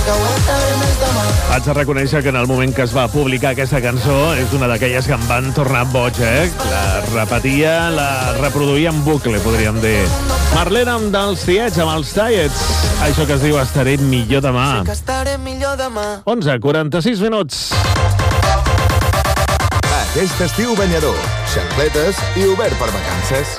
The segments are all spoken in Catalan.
Haig de reconèixer que en el moment que es va publicar aquesta cançó és una d'aquelles que em van tornar boig, La repetia, la reproduïa en bucle, podríem dir. Marlena dels Tiets amb els Tiets. Això que es diu Estaré millor demà. 11:46 minuts. Aquest estiu banyador, xancletes i obert per vacances.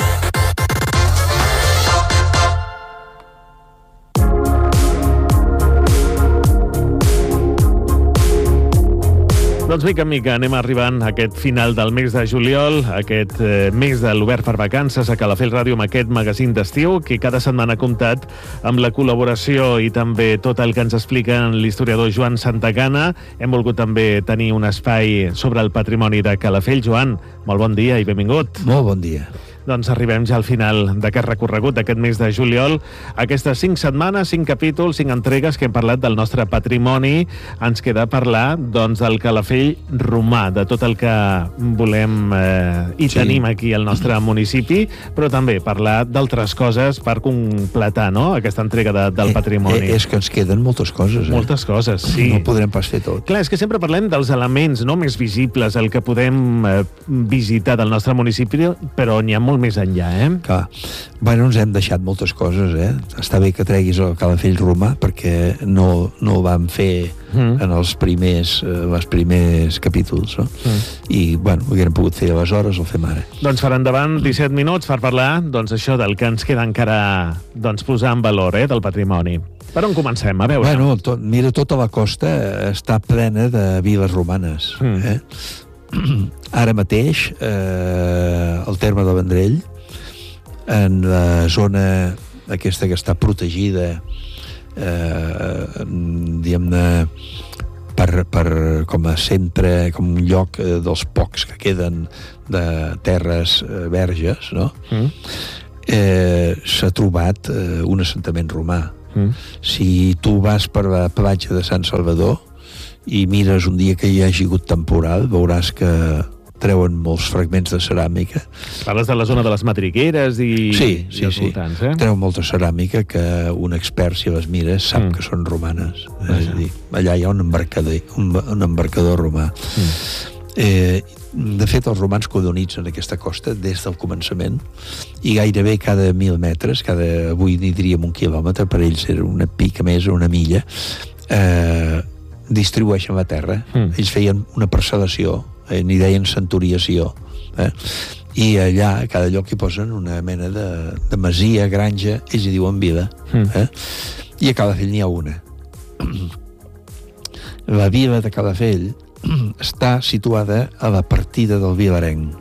Doncs mica en mica anem arribant a aquest final del mes de juliol, aquest mes de l'Obert per Vacances a Calafell Ràdio amb aquest magazín d'estiu que cada setmana ha comptat amb la col·laboració i també tot el que ens explica l'historiador Joan Santagana. Hem volgut també tenir un espai sobre el patrimoni de Calafell. Joan, molt bon dia i benvingut. Molt bon dia. Doncs arribem ja al final d'aquest recorregut d'aquest mes de juliol. Aquestes 5 setmanes, 5 capítols, 5 entregues que hem parlat del nostre patrimoni. Ens queda parlar, doncs, del Calafell romà, de tot el que volem i tenim aquí al nostre municipi, però també parlar d'altres coses per completar, no?, aquesta entrega del patrimoni. És que ens queden moltes coses, Moltes coses, sí. No podrem pas fer tot. Clar, és que sempre parlem dels elements, no?, més visibles, el que podem visitar del nostre municipi, però n'hi ha molt més enllà, Clar. Bueno, ens hem deixat moltes coses, Està bé que treguis el Calafell romà, perquè no ho vam fer en els primers capítols, no? I, bueno, ho haguem pogut fer aleshores, el fem ara. Doncs per endavant, 17 minuts per parlar, doncs, això del que ens queda encara, doncs, posar en valor, del patrimoni. Per on comencem? A veure. Bueno, mira, tota la costa està plena de viles romanes, Ara mateix, al terme de Vendrell, en la zona aquesta que està protegida, diguem-ne, com a centre, com un lloc dels pocs que queden de terres verges, no? S'ha trobat un assentament romà. Si tu vas per la platja de Sant Salvador i mires un dia que hi hagi hagut temporal, veuràs que treuen molts fragments de ceràmica. Parles de la zona de les madrigueres i els voltants, Treuen molta ceràmica que un expert, si les mires, sap que són romanes. És a dir, allà hi ha un embarcador romà. De fet, els romans colonitzen aquesta costa des del començament i gairebé cada 1.000 metres, avui n'hi diríem 1 quilòmetre, per ells era una pica més, una milla, distribueixen la terra. Ells feien una parcel·lació, n'hi deien centuriació, i allà, a cada lloc hi posen una mena de masia, granja, ells hi diuen vila, i a Calafell n'hi ha una. La vila de Calafell està situada a la partida del Vilarenc.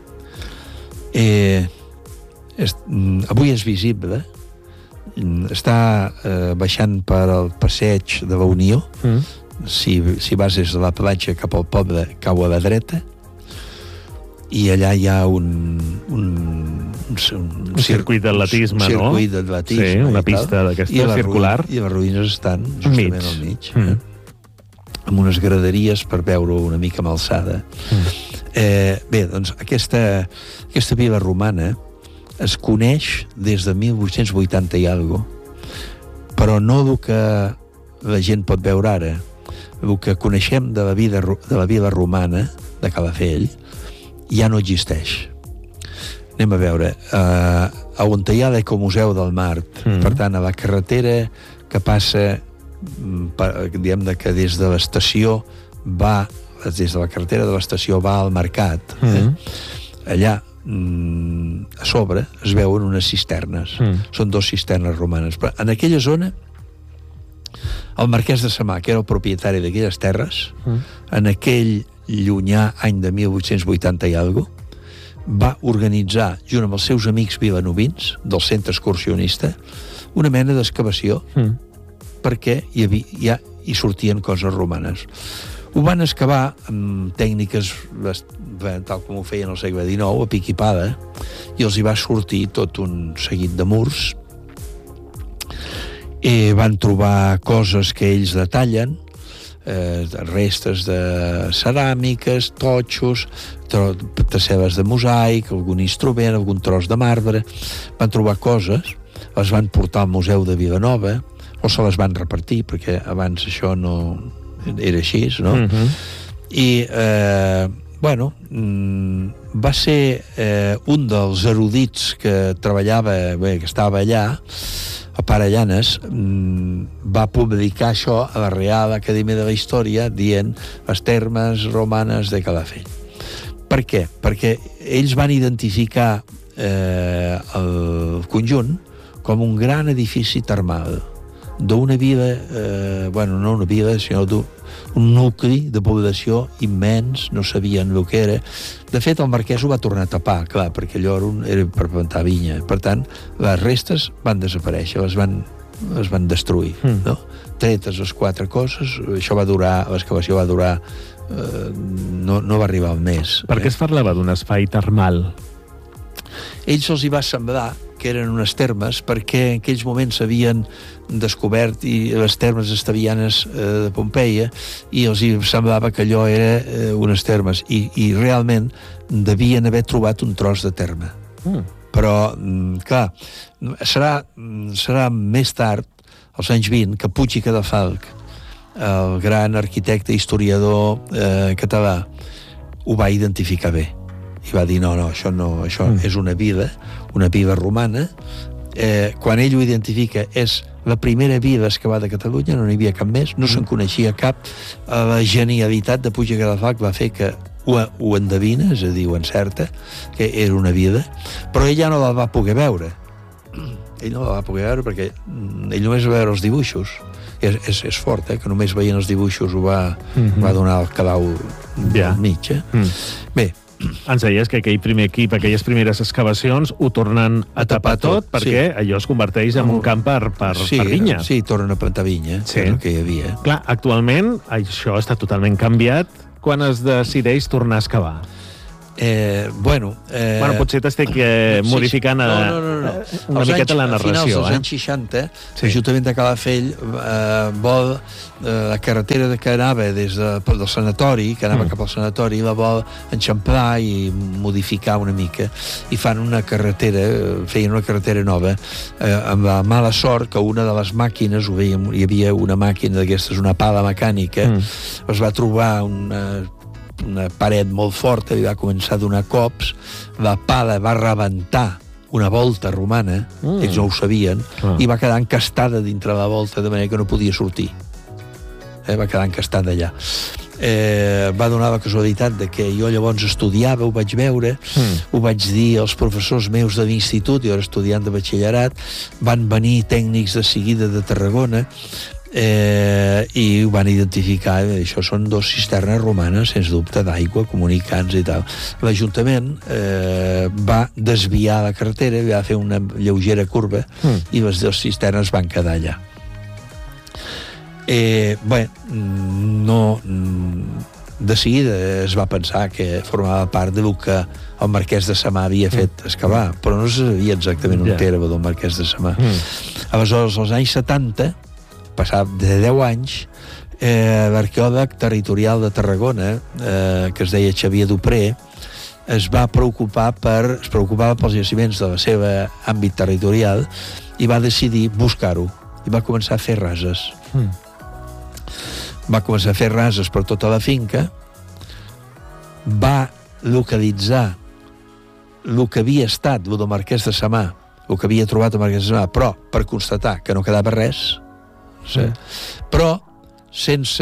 Avui és visible, està baixant per al passeig de la Unió. Si vas des de la platja cap al poble, cau a la dreta, i allà hi ha un circuit d'atletisme, no? Circuit d'atletisme. Sí, una pista d'aquesta circular. I les ruïnes estan justament al mig. Amb unes graderies per veure una mica amb alçada. Bé, doncs aquesta vila romana es coneix des de 1880 i alguna cosa, però no el que la gent pot veure ara. El que coneixem de la vila romana de Calafell ja no existeix. Anem a veure, on hi ha l'Ecomuseu del Mart, per tant, a la carretera que passa, diguem que des de l'estació des de la carretera de l'estació va al mercat, allà a sobre es veuen unes cisternes. Són 2 cisternes romanes. Però en aquella zona, el marquès de Samà, que era el propietari d'aquelles terres, en aquell llunyà any de 1880 i alguna cosa, va organitzar, junt amb els seus amics vilanovins del centre excursionista, una mena d'excavació perquè hi sortien coses romanes. Ho van excavar amb tècniques tal com ho feien al segle XIX, a pic i pala, i els hi va sortir tot un seguit de murs. Van trobar coses que ells detallen, restes de ceràmiques, totxos, tessel·les de mosaic, algun instrument, algun tros de marbre. Van trobar coses, les van portar al Museu de Vilanova, o se les van repartir, perquè abans això no era així, no? I, bueno, va ser un dels erudits que treballava, que estava allà, el pare Llanes, va publicar això a la Real Acadèmia de la Història dient les termes romanes de Calafell. Per què? Perquè ells van identificar el conjunt com un gran edifici termal d'una vila, bueno, no una vila, sinó un nucli de població immens, no sabien el que era. De fet, el marquès ho va tornar a tapar, clar, perquè allò era per plantar vinya. Per tant, les restes van desaparèixer, les van destruir, no? Tretes les 4 coses, això va durar, l'excavació va durar, no va arribar al mes. Per què es parlava d'un espai termal? Ells els hi va semblar que eren unes termes perquè en aquells moments s'havien descobert i les termes estavianes de Pompeia i els hi semblava que allò era unes termes i realment devien haver trobat un tros de terme. Però, clar, serà més tard, als anys 20, que Puig i Cadafalch, el gran arquitecte i historiador català, ho va identificar bé i va dir, no, això és una vila romana. Quan ell ho identifica, és la primera vila excavada a Catalunya, no n'hi havia cap més, no se'n coneixia cap. La genialitat de Puig i Cadafalch va fer que ho endevina, és a dir, ho encerta, que era una vila, però ell ja no la va poder veure. Ell no la va poder veure perquè ell només va veure els dibuixos. És fort, que només veient els dibuixos ho va donar el cadau al mig. Bé, ens deies que aquell primer equip, aquelles primeres excavacions, ho tornen a tapar tot perquè allò es converteix en un camp per vinya. Sí, tornen a plantar vinya, que és el que hi havia. Clar, actualment això està totalment canviat. Quan es decideix tornar a excavar? Bueno, potser t'estic modificant una miqueta la narració. A finals dels anys 60, l'Ajuntament de Calafell vol la carretera que anava des del sanatori, que anava cap al sanatori, la vol enxamplar i modificar una mica, i fan una carretera, feien una carretera nova, amb la mala sort que una de les màquines, hi havia una màquina d'aquestes, una pala mecànica, es va trobar una paret molt forta i va començar a donar cops, la pala va rebentar una volta romana, ells no ho sabien, i va quedar encastada dintre la volta de manera que no podia sortir. Va quedar encastada allà. Va donar la casualitat de que jo llavors estudiava, ho vaig veure, ho vaig dir als professors meus de l'institut, jo era estudiant de batxillerat, van venir tècnics de seguida de Tarragona, i ho van identificar. Això són 2 cisternes romanes, sens dubte, d'aigua, comunicants i tal. L'Ajuntament va desviar la carretera, va fer una lleugera curva i les 2 cisternes van quedar allà. De seguida es va pensar que formava part del que el marquès de Samà havia fet excavar, però no se sabia exactament on era el marquès de Samà. Aleshores, als anys 70, passat de 10 anys, l'arqueòleg territorial de Tarragona, que es deia Xavier Dupré, es preocupava pels jaciments de la seva àmbit territorial i va decidir buscar-ho i va començar a fer rases. Va començar a fer rases per tota la finca, va localitzar el que havia estat el del marquès de Samà, el que havia trobat el marquès de Samà, però per constatar que no quedava res, però sense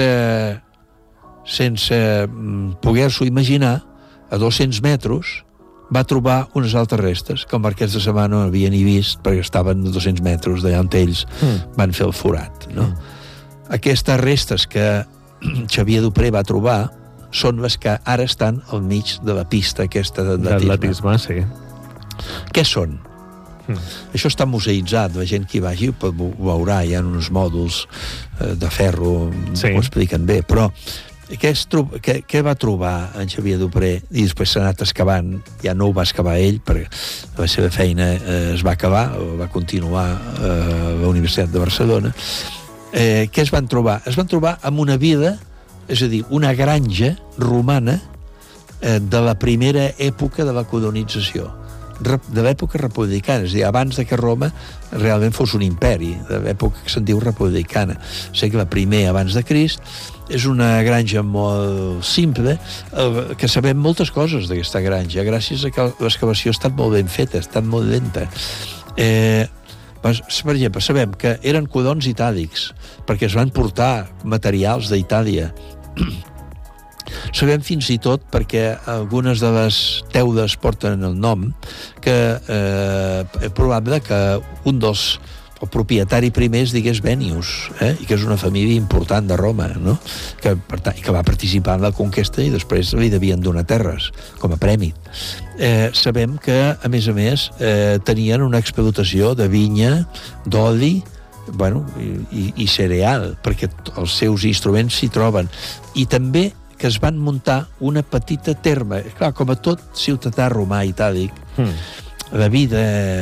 poder-s'ho imaginar, a 200 metres va trobar unes altres restes que el marquès de Samà no havia ni vist perquè estaven a 200 metres d'allà on ells van fer el forat, no? Aquestes restes que Xavier Dupré va trobar són les que ara estan al mig de la pista aquesta d'atletisme. Què són? Això està museïtzat, la gent que hi vagi ho veurà, hi ha uns mòduls de ferro, ho expliquen bé, però què va trobar en Xavier Dupré? I després s'ha anat excavant, ja no ho va excavar ell, perquè la seva feina es va acabar, va continuar a la Universitat de Barcelona. Què es van trobar? Es van trobar amb una vila, és a dir, una granja romana de la primera època de la colonització. de l'època republicana, és a dir, abans que Roma realment fos un imperi, de l'època que se'n diu republicana, segle I abans de Crist. És una granja molt simple, que sabem moltes coses d'aquesta granja, gràcies a que l'excavació ha estat molt ben feta, ha estat molt lenta. Per exemple, sabem que eren codons itàlics, perquè es van portar materials d'Itàlia. Sabem fins i tot, perquè algunes de les teules porten el nom, que és probable que un dels el propietari primer es digués Venius, i que és una família important de Roma, no? que va participar en la conquesta i després li devien donar terres com a premi. Sabem que, a més, tenien una explotació de vinya, d'oli, i cereal, perquè els seus instruments s'hi troben. I també que es van muntar una petita terma. Clar, com a tot ciutadà romà itàlic, la vida...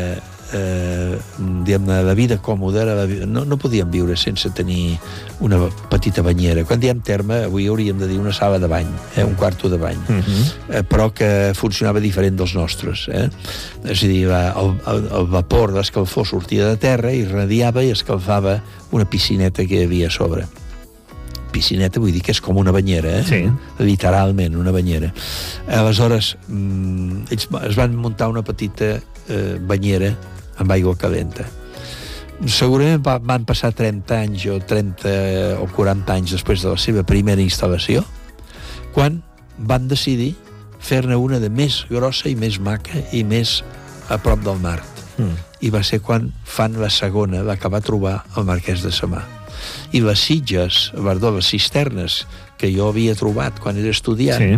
la vida còmoda, no podíem viure sense tenir una petita banyera. Quan diem terme, avui hauríem de dir una sala de bany, un quarto de bany, però que funcionava diferent dels nostres. És a dir, el vapor d'escalfor sortia de terra i radiava i escalfava una piscineta que hi havia a sobre. Piscineta vull dir que és com una banyera, literalment una banyera. Aleshores, ells es van muntar una petita banyera amb aigua calenta. Segurament van passar 30 anys o 30 o 40 anys després de la seva primera instal·lació, quan van decidir fer-ne una de més grossa i més maca i més a prop del mar. I va ser quan fan la segona, la que va trobar el marquès de Samà. I les sitges, les cisternes que jo havia trobat quan era estudiant,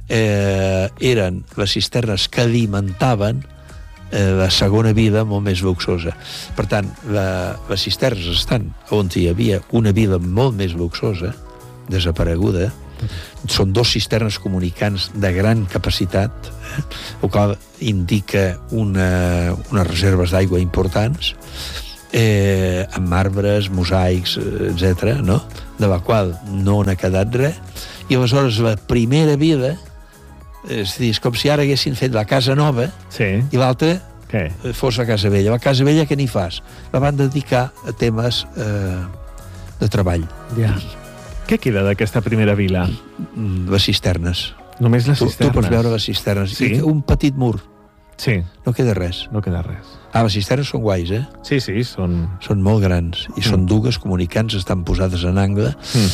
eren les cisternes que alimentaven la segona vida molt més luxosa. Per tant, les cisternes estan on hi havia una vida molt més luxosa, desapareguda. Són dos cisternes comunicants de gran capacitat, el qual indica unes reserves d'aigua importants, amb marbres, mosaics, etc., no? De la qual no n'ha quedat res. I aleshores la primera vida, és a dir, és com si ara haguessin fet la casa nova i l'altra fos la casa vella. La casa vella què n'hi fas? La van dedicar a temes de treball. Què queda d'aquesta primera vila? Les cisternes. Només les cisternes? Tu pots veure les cisternes. I un petit mur. No queda res. No queda res. Les cisternes són guais, Sí, són molt grans. I són dues comunicants, estan posades en angle.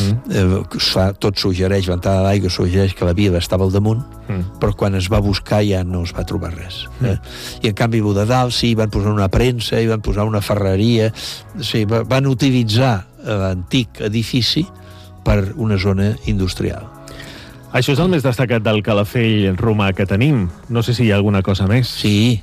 Tot suggereix, l'entrada d'aigua suggereix que la vila estava al damunt, però quan es va buscar ja no es va trobar res. I en canvi, el de dalt, van posar una premsa, i van posar una ferreria. Van utilitzar l'antic edifici per una zona industrial. Això és el més destacat del Calafell romà que tenim. No sé si hi ha alguna cosa més. Sí.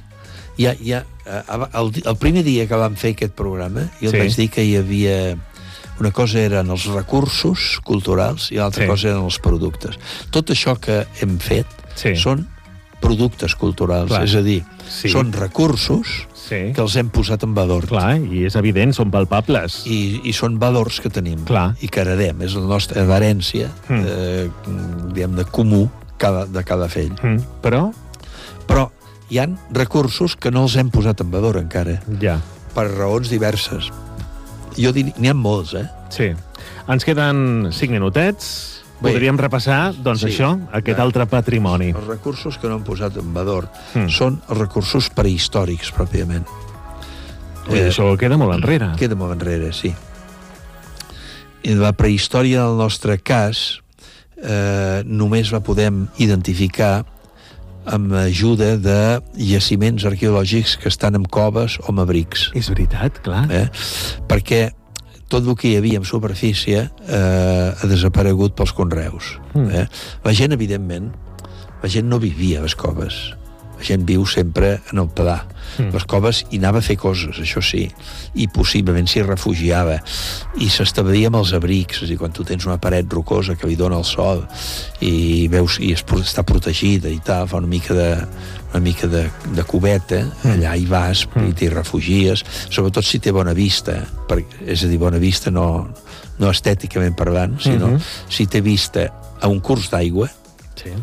El primer dia que vam fer aquest programa, jo vaig dir que hi havia... Una cosa eren els recursos culturals i l'altra cosa eren els productes. Tot això que hem fet són productes culturals. És a dir, són recursos que els hem posat en valor. Clar, i és evident, són palpables. I són valors que tenim i que heredem. És la nostra herència, diguem-ne, comú de Calafell. Però hi ha recursos que no els hem posat en valor encara. Per raons diverses. Jo diria, n'hi ha molts, Sí. Ens queden 5 minutets. Podríem repassar, doncs això, aquest altre patrimoni. Els recursos que no hem posat en valor són els recursos prehistòrics, pròpiament. Això queda molt enrere. Queda molt enrere, sí. I la prehistòria, del nostre cas, només la podem identificar amb ajuda de jaciments arqueològics que estan en coves o mabrics. És veritat, clar. Perquè tot el que hi havia en superfície ha desaparegut pels conreus. La gent, evidentment, no vivia a les coves. La gent viu sempre en el pedà. Les coves hi anava a fer coses, això sí, i possiblement s'hi refugiava. I s'establia amb els abrics, és a dir, quan tu tens una paret rocosa que li dona el sol i veus i està protegida i tal, fa una mica de cubeta, allà hi vas i t'hi refugies, sobretot si té bona vista, és a dir, bona vista no estèticament parlant, sinó si té vista a un curs d'aigua,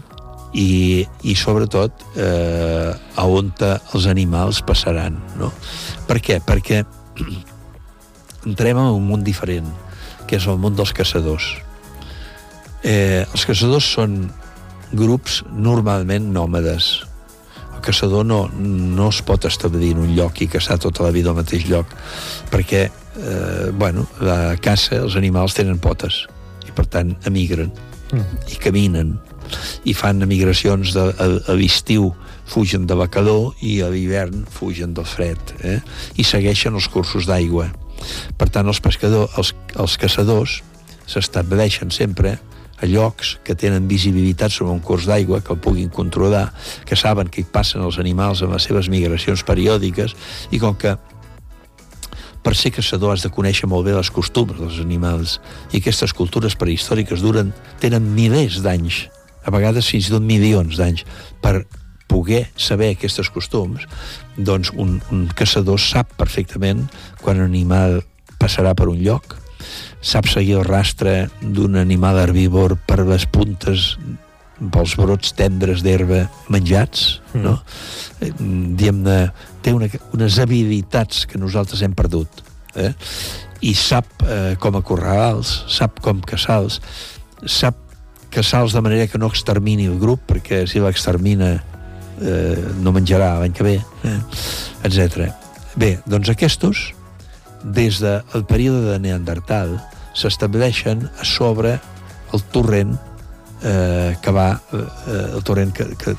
i sobretot a on els animals passaran, no? Per què? Perquè entrem en un món diferent, que és el món dels caçadors. Els caçadors són grups normalment nòmades. El caçador no es pot establir en un lloc i caçar tota la vida al mateix lloc, perquè la caça, els animals tenen potes i per tant emigren i caminen i fan emigracions a l'estiu fugen de la calor i a l'hivern fugen del fred, i segueixen els cursos d'aigua. Per tant, els caçadors s'estableixen sempre a llocs que tenen visibilitat sobre un curs d'aigua, que el puguin controlar, que saben que hi passen els animals en les seves migracions periòdiques, i com que per ser caçador has de conèixer molt bé les costums dels animals, i aquestes cultures prehistòriques tenen milers d'anys, a vegades fins i tot milions d'anys, per poder saber aquests costums, doncs un caçador sap perfectament quan un animal passarà per un lloc, sap seguir el rastre d'un animal herbívor per les puntes, pels brots tendres d'herba menjats, no? Diguem-ne, té unes habilitats que nosaltres hem perdut, i sap com acorralar-los, sap com caçar-los, sap caçar-los de manera que no extermini el grup, perquè si l'extermina no menjarà l'any que ve, etc. Bé, doncs aquests, des del període de Neandertal, s'estableixen a sobre el torrent que va, el torrent que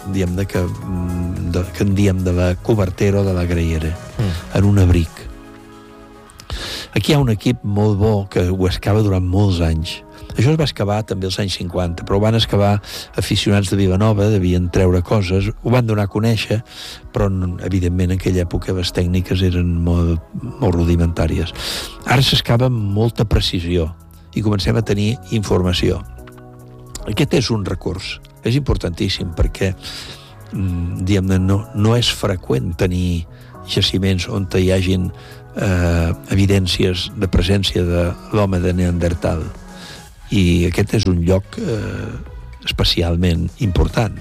en diem de la cobertera o de la graiera, en un abric. Aquí hi ha un equip molt bo que ho excava durant molts anys. Això es va excavar també als anys 50, però ho van excavar aficionats de Vilanova, devien treure coses, ho van donar a conèixer, però evidentment en aquella època les tècniques eren molt rudimentàries. Ara s'excava amb molta precisió i comencem a tenir informació. Aquest és un recurs, és importantíssim perquè diguem-ne, no és freqüent tenir jaciments on hi hagin evidències de presència de l'home de Neandertal, i aquest és un lloc especialment important.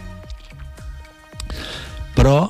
Però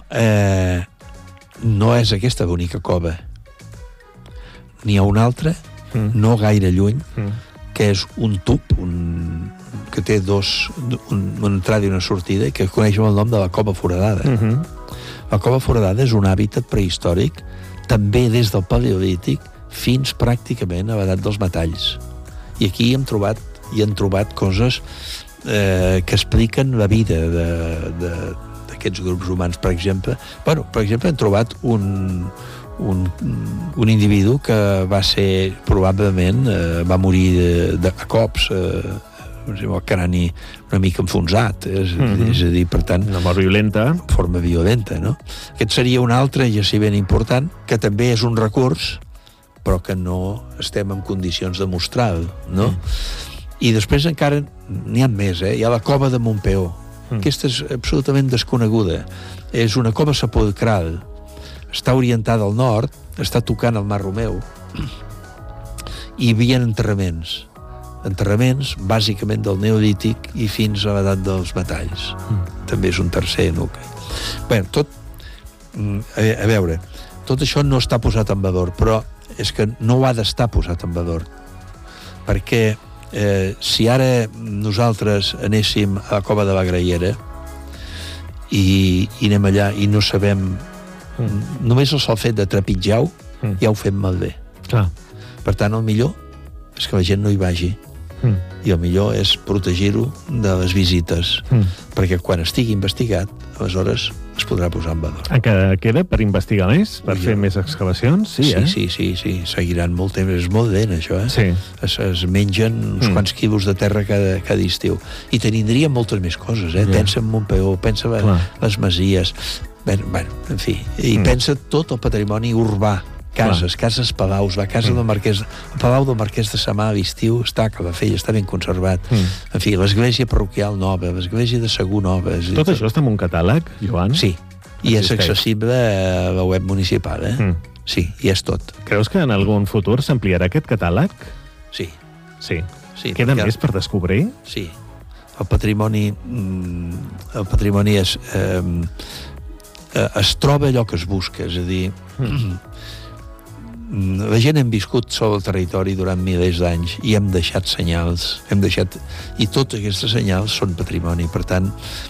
no és aquesta l'única cova. N'hi ha una altra, no gaire lluny, que és un tub que té una entrada i una sortida, i que es coneix amb el nom de la Cova Foradada. La Cova Foradada és un hàbitat prehistòric, també des del Paleolític fins pràcticament a l'edat dels metalls. I aquí hem trobat coses que expliquen la vida d'aquests grups humans. Per exemple, hem trobat un individu que va ser, probablement, va morir a cops, el crani una mica enfonsat, és a dir, per tant... Una mort violenta. Forma violenta, no? Aquest seria un altre jaciment important, que també és un recurs, però que no estem en condicions de mostrar-lo, no? I després encara n'hi ha més, Hi ha la cova de Montpeó. Aquesta és absolutament desconeguda. És una cova sepulcral. Està orientada al nord, està tocant el Mar Romeu, i hi havia enterraments. Enterraments, bàsicament del Neolític i fins a l'edat dels metalls. També és un tercer nucli. Bé, a veure, tot això no està posat en valor, però és que no ho ha d'estar posat en valor. Perquè si ara nosaltres anéssim a la Cova de la Graiera i anem allà i no sabem, només el sol fet de trepitjar-ho ja ho fem malbé. Per tant, el millor és que la gent no hi vagi, i el millor és protegir-ho de les visites, perquè quan estigui investigat, aleshores es podrà posar en valor. Encara queda per investigar més? Per fer més excavacions? Sí. Seguiran molt temps. És molt dent, això, Sí. Es mengen uns quants quilos de terra cada estiu. I tindríem moltes més coses, Pensa en Montpeó, pensa en les masies, en fi, i pensa tot el patrimoni urbà. Cases, palaus, la casa del marquès, el palau del marquès de Samà a l'estiu està a Calafell, està ben conservat. En fi, l'església parroquial nova, l'església de Segur nova. Tot això està en un catàleg, Joan? Sí, i és accessible a la web municipal, Sí, i és tot. Creus que en algun futur s'ampliarà aquest catàleg? Sí. Queda més per descobrir? Sí. el patrimoni es troba allò que es busca, és a dir, la gent hem viscut sobre el territori durant milers d'anys i hem deixat senyals, i tots aquests senyals són patrimoni. Per tant,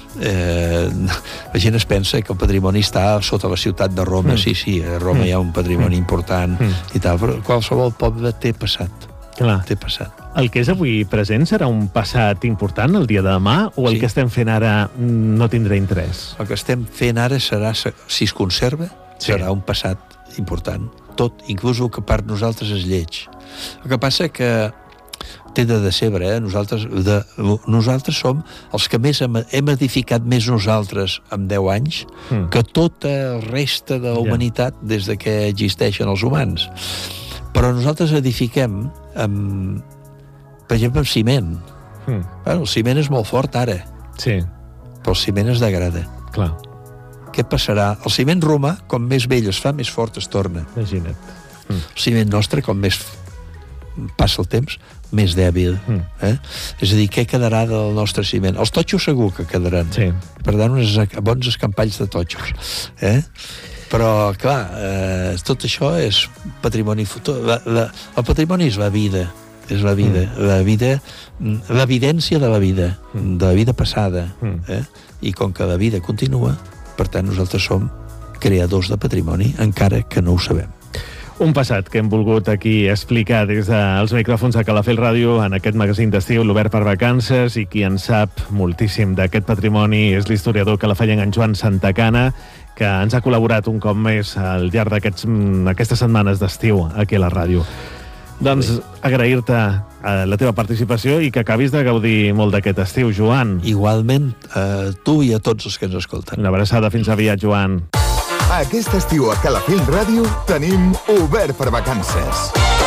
la gent es pensa que el patrimoni està sota la ciutat de Roma. Sí, a Roma hi ha un patrimoni important i tal, però qualsevol poble té passat. Clar. Té passat. El que és avui present serà un passat important el dia de demà, o el que estem fent ara no tindrà interès? El que estem fent ara serà, si es conserva, serà un passat important. Tot, inclús el que per nosaltres és lleig. El que passa que té de decebre, nosaltres som els que més hem edificat més nosaltres en 10 anys que tota la resta de la humanitat des de que existeixen els humans. Però nosaltres edifiquem per exemple, amb ciment. El ciment és molt fort ara. Sí. Però el ciment es degrada. Clar. Què passarà? El ciment romà, com més vell es fa, més fort es torna. Imagina't. El ciment nostre, com més passa el temps, més dèbil. És a dir, què quedarà del nostre ciment? Els totxos segur que quedaran. Sí. Per tant, uns bons escampalls de totxos. Però, clar, tot això és patrimoni futur. El patrimoni és la vida. És la vida. L'evidència de la vida passada. I com que la vida continua, per tant, nosaltres som creadors de patrimoni, encara que no ho sabem. Un passat que hem volgut aquí explicar des dels micròfons de Calafell Ràdio en aquest magazín d'estiu, l'Obert per Vacances, i qui en sap moltíssim d'aquest patrimoni és l'historiador calafellenc en Joan Santacana, que ens ha col·laborat un cop més al llarg d'aquestes setmanes d'estiu aquí a la ràdio. Doncs agrair-te la teva participació i que acabis de gaudir molt d'aquest estiu, Joan. Igualment, a tu i a tots els que ens escolten. Una abraçada, fins aviat, Joan. Aquest estiu a Calafell Ràdio tenim Obert per Vacances.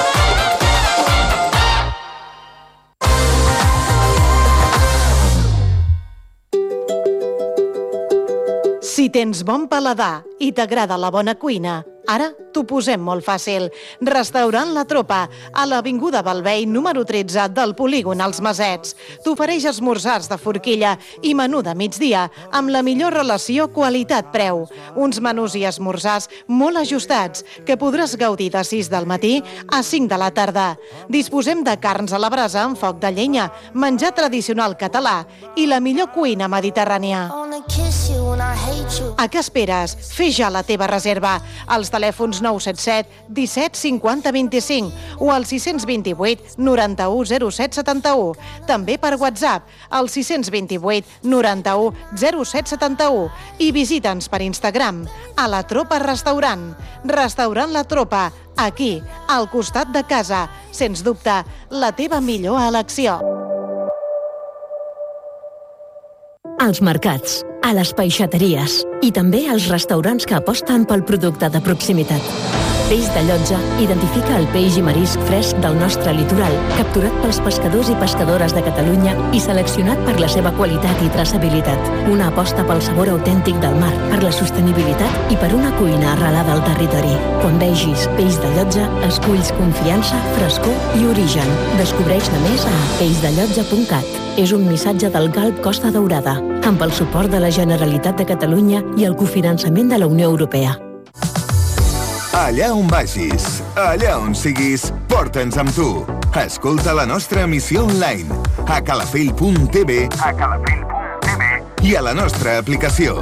Si tens bon paladar i t'agrada la bona cuina, ara t'ho posem molt fàcil. Restaurant La Tropa, a l'Avinguda Balvei, número 13 del polígon Els Masets. T'ofereix esmorzars de forquilla i menú de migdia amb la millor relació qualitat-preu. Uns menús i esmorzars molt ajustats que podràs gaudir de 6 del matí a 5 de la tarda. Disposem de carns a la brasa amb foc de llenya, menjar tradicional català i la millor cuina mediterrània. A què esperes? Fes ja la teva reserva als telèfons 977 17 50 25 o al 628 91 07 71. També per WhatsApp al 628 91 07 71 i visita'ns per Instagram a La Tropa Restaurant. Restaurant La Tropa, aquí, al costat de casa. Sens dubte, la teva millor elecció. Als mercats, a les peixateries i també als restaurants que aposten pel producte de proximitat. Peix de Llotja identifica el peix i marisc fresc del nostre litoral, capturat pels pescadors i pescadores de Catalunya i seleccionat per la seva qualitat i traçabilitat. Una aposta pel sabor autèntic del mar, per la sostenibilitat i per una cuina arrelada al territori. Quan vegis Peix de Llotja, esculls confiança, frescor i origen. Descobreix-ne més a peixdellotja.cat. És un missatge del Galp Costa Daurada, amb el suport de la Generalitat de Catalunya i el cofinançament de la Unió Europea. Allà on vagis, allà on siguis, porta'ns amb tu. Escolta la nostra emissió online a calafell.tv i a la nostra aplicació.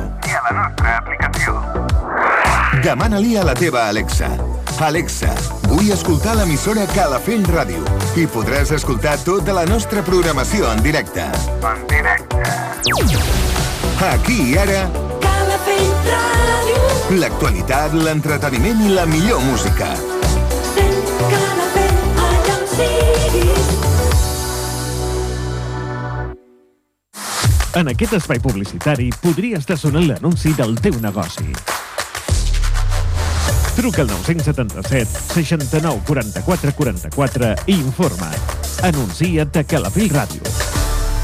Demana-li a la teva Alexa. Alexa, vull escoltar l'emissora Calafell Ràdio i podràs escoltar tota la nostra programació en directe. Aquí i ara, Calafell Ràdio. L'actualitat, l'entreteniment i la millor música. Sent Calafell allà on siguis. En aquest espai publicitari podria estar sonant l'anunci del teu negoci. Truca al 977 69 44 44 i informa't. Anuncia't a Calafell Ràdio.